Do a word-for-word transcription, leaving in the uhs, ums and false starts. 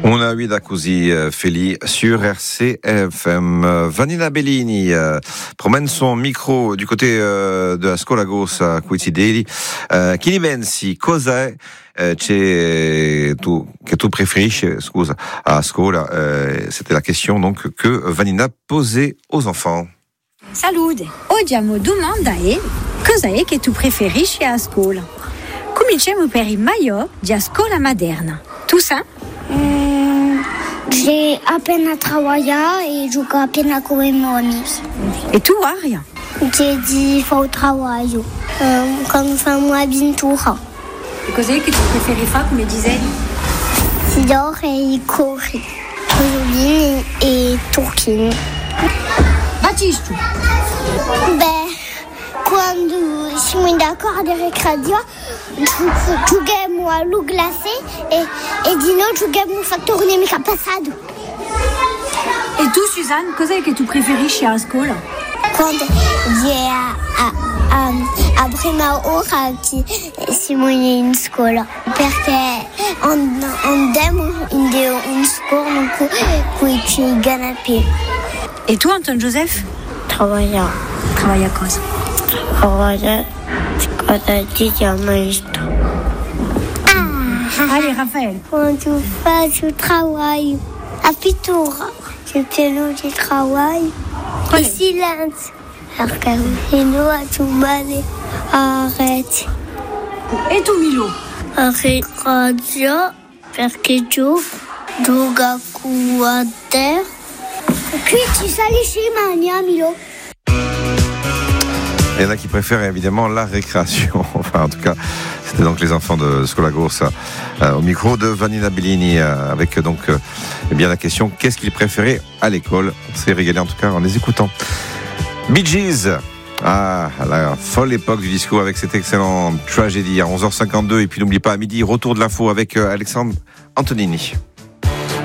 Una vida così felice sur R C F M. Vanina Bellini euh, promène son micro du côté euh, de la Scuola Grossa Quotidiani. Euh, chi ne pensi cosa è eh, c'è tu, che tu preferisci scusa a scuola? Euh, c'était la question donc que Vanina posait aux enfants. Salute, oggi la domanda è cosa è che tu preferisci a scuola? Cominciamo per il meglio della scuola moderna. Tu sai? Hum, j'ai à peine à travailler et je joue à peine à courir mon ami. Et tu, Aria? J'ai dit il faut travailler. Euh, comme ça, moi, bien tout. E cos'è che tu preferi fare, come dicevi? Sidor e corri. Violino e turchino. Battisto? Beh, quando siamo d'accordo avec radio, giochiamo allo glacé e, e di noi giochiamo un fattore mica passato. E tu, Suzanne, cos'è che tu preferisci a scuola? Quando è a, a, a prima ora che siamo in scuola, perché andiamo in un scuola qui ci gana più. E tu, Anton Joseph? Travagliare. Travailla a cosa? Travagliare cosa dice maestro. Ah, allez, Raphaël. Quand tu fais du travail à pittura, je fais du travail. Et silence. Perché se no tu male arrête. E tu, Milo? Arrête radio perché gioco gioco a terra. Qui tu sali chez Mania, Milo. Il y en a qui préfèrent évidemment la récréation. Enfin, en tout cas, c'était donc les enfants de Scuola Grossa euh, au micro de Vanina Bellini euh, avec donc euh, eh bien la question qu'est-ce qu'ils préféraient à l'école. On s'est régalé en tout cas en les écoutant. Bee Gees, ah, la folle époque du disco avec cette excellente tragédie à onze heures cinquante-deux et puis n'oublie pas à midi retour de l'info avec euh, Alexandre Antonini.